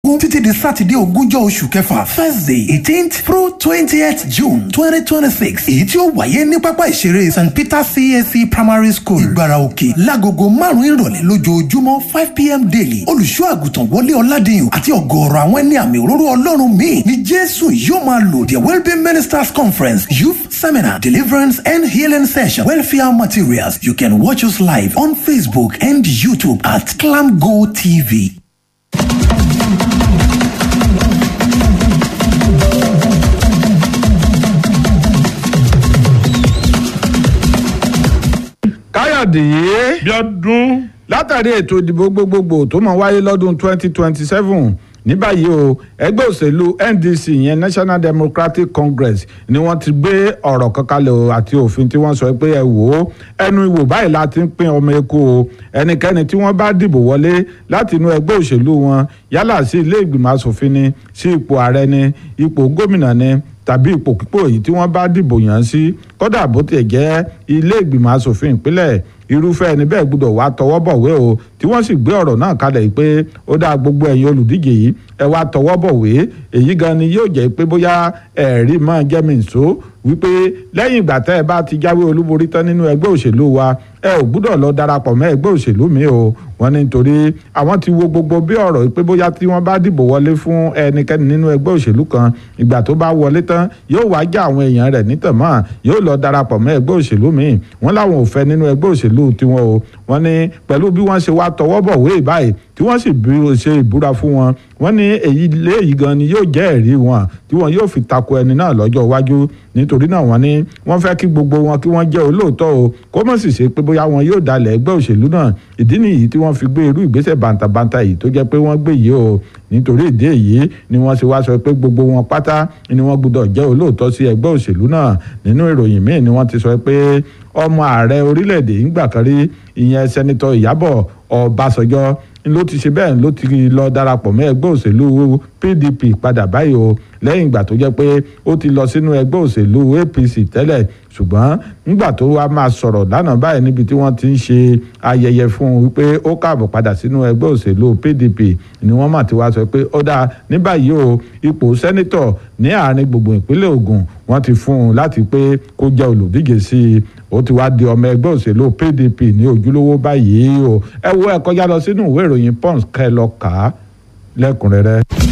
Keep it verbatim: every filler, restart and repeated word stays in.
kẹrìnlélógún títí di sátidé ogúnjọ́ oṣù kẹfà Thursday eighteenth through twentieth June twenty twenty six èyí tí ó wáyé ní pápá ìṣeré Saint Peter C A C Primary School Ìgbára Òkè lágogo márùn-ún ìrọ̀lẹ́ lójoojúmọ́ five p m daily. Olùṣọ́ àgùntàn Wọlé Ọládìyàn àti ọ̀gọ̀ọ̀rọ̀ àwọn ẹni àmì òróró Ọlọ́run míì ni Jésù yóò máa lò. The Wellbeing Ministers Conference, Youth Seminar, Deliverance and Healing Session, Welfare Materials. You can watch us live on Facebook and YouTube at Clamgo T V. Káyọ̀dé Bíọ́dún látàrí ètò ìdìbò gbogbogbò tó máa wáyé lọ́dún twenty twenty seven ní báyìí o ẹgbẹ́ òṣèlú N D C yẹn National Democratic Congress ni wọ́n ti gbé ọ̀rọ̀ kan kalẹ̀ àti òfin tí wọ́n sọ pé ẹ wò ó ẹnu ìwò báyìí la ti ń pín ọmọ eku o ẹnikẹ́ni tí wọ́n bá dìbò wọlé láti inú ẹgbẹ́ òṣèlú wọn yálà sí ilé ìgbìmọ̀ asòfin ni sí ipò ààrẹ ni ipò gómìnà ni tàbí ipò kípò èyí tí wọ́n bá dìbò yàn sí kódà bó tiẹ̀ jẹ́ ilé ìgbìmọ̀ asòfin ìpínlẹ̀ irúfẹ́ ẹni bẹ́ẹ̀ gbọ́dọ̀ wá tọwọ́ bọ̀wé o tí wọ́n sì gbé ọ̀rọ̀ náà kalẹ̀ pé ó dá gbogbo ẹ̀yin olùdíje yìí ẹ wá tọwọ́ bọ̀wé èyí gan ni yóò jẹ́ pé bóyá ẹ̀rí máa jẹ́ mi nìṣó wípé lẹ́yìn ìgbà tẹ́ ẹ bá ti jáwé olúborí tán nínú ẹgbẹ́ òṣèlú wa ẹ ò gbúdọ̀ lọ darapọ̀ mọ́ ẹgbẹ́ òṣèlú mi o wọ́n ní nítorí àwọn ti wo gbogbo bí ọ̀rọ̀ pé bóyá tí wọ́n bá dìbò wọlé fún ẹnikẹ́ni nínú ẹgbẹ́ òṣèlú kan ìgbà tó bá wọlé tán yóò wá já àwọn èèyàn rẹ̀ nítàmọ́ yóò lọ darapọ̀ mọ́ ẹgbẹ́ òṣèlú mi wọ́n láwọn ò fẹ́ nínú ẹgbẹ́ òṣèlú tiwọn o wọ́n ní pẹ̀lú bí wọ́n ṣe wá tọwọ́ bọ̀wé báyìí tí wọ́n sì ṣe ìbúra fún wọn wọ́n ní èyí léyìí gan ni yóò jẹ́ ẹ̀rí wọn tí wọn yóò fi tako ẹni náà lọ́jọ́ iwájú nítorí náà wọ́n ní wọ́n fẹ́ kí gbogbo wọn kí wọ́n jẹ́ olóòótọ́ o kó mọ̀ sì ṣe pé bóyá wọn yóò dalẹ̀ ẹgbẹ́ òṣèlú náà ìdí nìyí tí wọ́n fi gbé irú ìgbésẹ̀ bàǹtàbàǹtà yìí tó jẹ́ pé wọ́n gbé yìí o nítorí ìdí èyí ni wọ́n ṣe wá sọ pé gbogbo wọn pátá ni wọ́n gbọ́dọ̀ jẹ́ olóòótọ́ sí ẹgbẹ́ òṣèlú náà nínú ìròyìn míì ni wọ́n ti sọ pé ọmọ ààrẹ orílẹ̀-èdè ìgbà kan rí ìyẹn sẹ́nitọ́ Ìyábọ̀ Ọbásanjọ́ ló ti ṣe bẹ́ẹ̀ ló ti lọ darapọ̀ mọ́ ẹgbẹ́ òṣèlú P D P padà báyìí o lẹ́yìn ìgbà tó jẹ́ pé ó ti lọ sínú ẹgbẹ́ òṣèlú A P C tẹ́lẹ̀ ṣùgbọ́n nígbà tó wá máa sọ̀rọ̀ lánàá báyìí níbi tí wọ́n ti ń ṣe ayẹyẹ fún un wípé ó káàbọ̀ padà sínú ẹgbẹ́ òṣèlú P D P ni wọ́n mà ti wá sọ pé ó dáa ní báyìí o ipò sẹ́nítọ̀ ní àárín gbùngbùn ìpínlẹ̀ Ògùn wọ́n ti fún un láti pé kó jẹ́ olùdíje sí i ó ti wá di ọmọ ẹgbẹ́ òṣèlú P D P ní ojúlówó báyìí o ẹ wo ẹ kọjá lọ sínú ìwé ìròyìn Punch kẹ́ lọ kà á lẹ́kùnrẹ́rẹ́.